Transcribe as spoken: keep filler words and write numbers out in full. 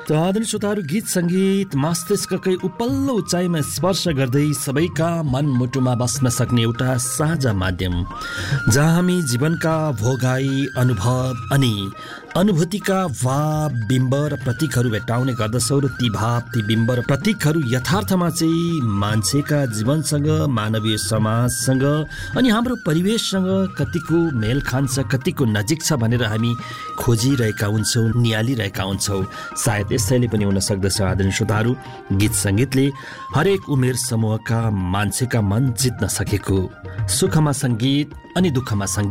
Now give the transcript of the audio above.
त आदरणीय श्रोताहरू, गीत सङ्गीत मस्तिष्ककै उपल्लो उचाइमा स्पर्श गर्दै सबैका मनमुटुमा बस्न सक्ने एउटा साझा माध्यम, जहाँ हामी जीवनका भोगाई, अनुभव अनि अनुभूतिका भाव, बिम्ब र प्रतीकहरू भेट्टाउने गर्दछौँ। र ती भाव, ती बिम्ब र प्रतीकहरू यथार्थमा चाहिँ मान्छेका जीवनसँग, मानवीय समाजसँग अनि हाम्रो परिवेशसँग कतिको मेल खान्छ, कतिको नजिक छ भनेर हामी खोजिरहेका हुन्छौँ, निहालिरहेका हुन्छौँ। सायद यसैले पनि हुन सक्दछ आदरणीय श्रोताहरू, गीत सङ्गीतले हरेक उमेर समूहका मान्छेका मन जित्न सकेको। सुखमा सङ्गीत अनि दुःखमा सङ्गीत